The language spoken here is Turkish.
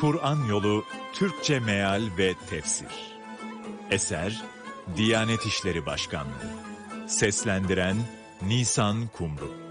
Kur'an Yolu Türkçe Meal ve Tefsir. Eser Diyanet İşleri Başkanlığı. Seslendiren Nisan Kumru.